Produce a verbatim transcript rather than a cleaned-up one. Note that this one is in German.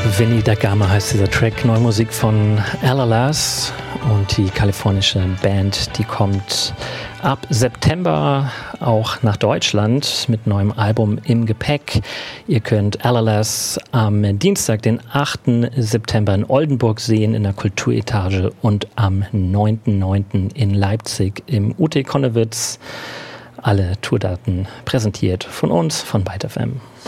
Vinny da Gama heißt dieser Track, neue Musik von Alalas und die kalifornische Band, die kommt ab September auch nach Deutschland mit neuem Album im Gepäck. Ihr könnt Alalas am Dienstag, den achten September in Oldenburg sehen in der Kulturetage und am neunten neunten in Leipzig im U T Konnewitz. Alle Tourdaten präsentiert von uns, von Byte F M.